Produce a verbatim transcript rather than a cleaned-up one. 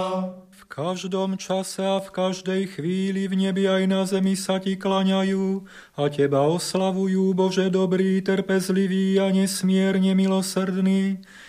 V každom čase a v každej chvíli v nebi aj na zemi sa ti klaňajú a teba oslavujú, Bože dobrý, trpezlivý a nesmierne milosrdný,